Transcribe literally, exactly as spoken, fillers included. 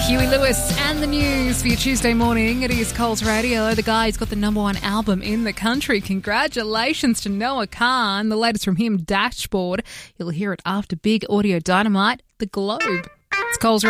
Huey Lewis and the news for your Tuesday morning. It is Coles Radio. The guy who's got the number one album in the country. Congratulations to Noah Kahan. The latest from him, Dashboard. You'll hear it after Big Audio Dynamite, The Globe. It's Coles Radio.